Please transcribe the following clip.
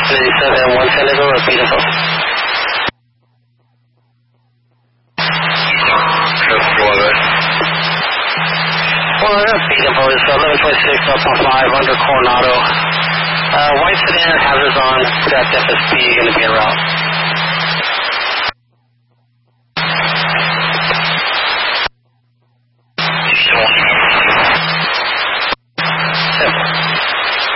37, 1 San Diego, repeat info. Well, repeat info is 1126 Alpha 5 under Coronado. White sedan, hazards on, got FSP, going to be en route.